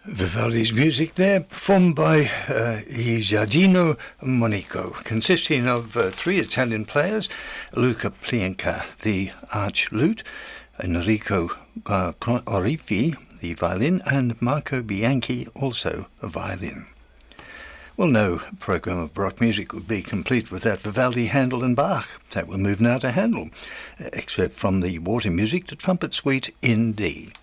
Vivaldi's music there, performed by Il Giardino Monico, consisting of three Italian players: Luca Plienka, the arch lute, Enrico Orifi, the violin, and Marco Bianchi, also a violin. Well, no programme of Baroque music would be complete without Vivaldi, Handel and Bach. So we'll move now to Handel, excerpt from the Water Music, the Trumpet Suite in D.